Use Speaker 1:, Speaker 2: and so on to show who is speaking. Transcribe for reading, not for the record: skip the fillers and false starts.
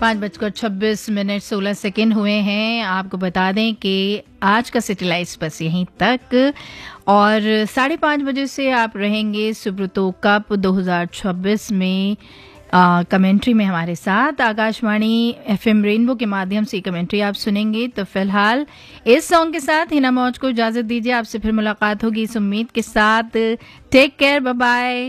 Speaker 1: 5:26 16 हुए हैं। आपको बता दें कि आज का सिटी लाइट्स बस यहीं तक, और 5:30 बजे से आप रहेंगे सुब्रतो कप 2026 में कमेंट्री में हमारे साथ। आकाशवाणी एफएम रेनबो के माध्यम से कमेंट्री आप सुनेंगे। तो फिलहाल इस सॉन्ग के साथ हिना मौज को इजाजत दीजिए। आपसे फिर मुलाकात होगी इस उम्मीद के साथ। Take care, bye bye.